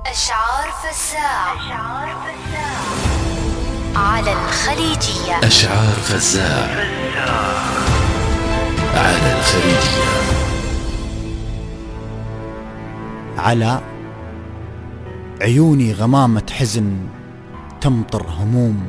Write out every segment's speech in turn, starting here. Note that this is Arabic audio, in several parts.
أشعار فزاع على الخليجية. أشعار فزاع على الخليجية. على عيوني غمامة حزن تمطر هموم،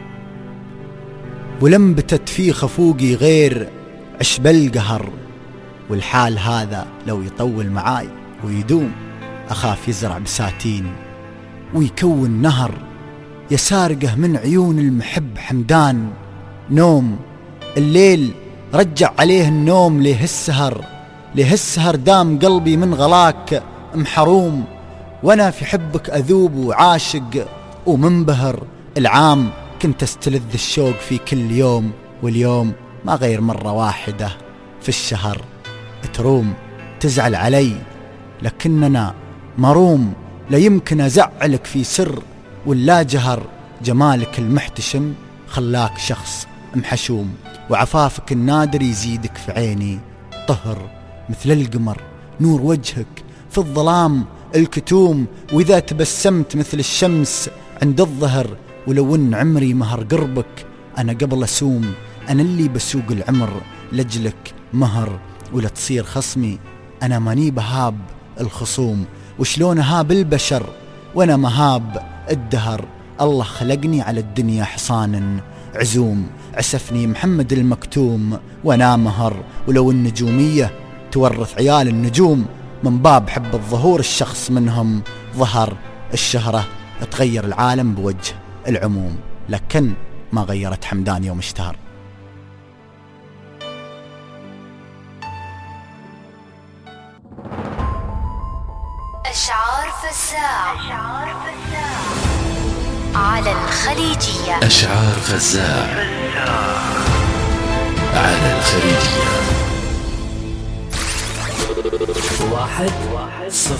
ولم بتت في خفوقي غير عشب القهر، والحال هذا لو يطول معاي ويدوم أخاف يزرع بساتين ويكون نهر، يسارقه من عيون المحب حمدان نوم. الليل رجع عليه النوم ليه السهر دام قلبي من غلاك محروم، وانا في حبك اذوب وعاشق ومنبهر. العام كنت استلذ الشوق في كل يوم، واليوم ما غير مرة واحدة في الشهر. تروم تزعل علي لكننا مروم، لا يمكن ازعلك في سر ولا جهر. جمالك المحتشم خلاك شخص محشوم، وعفافك النادر يزيدك في عيني طهر. مثل القمر نور وجهك في الظلام الكتوم، وإذا تبسمت مثل الشمس عند الظهر. ولو ان عمري مهر قربك أنا قبل أسوم، أنا اللي بسوق العمر لجلك مهر. ولا تصير خصمي أنا ماني بهاب الخصوم، وشلون هاب البشر وأنا مهاب الدهر. الله خلقني على الدنيا حصان عزوم، عسفني محمد المكتوم وأنا مهر. ولو النجومية تورث عيال النجوم، من باب حب الظهور الشخص منهم ظهر. الشهرة تغير العالم بوجه العموم، لكن ما غيرت حمدان يوم اشتهر. أشعار فزاع على الخليجية. أشعار فزاع على الخليجية. 1-0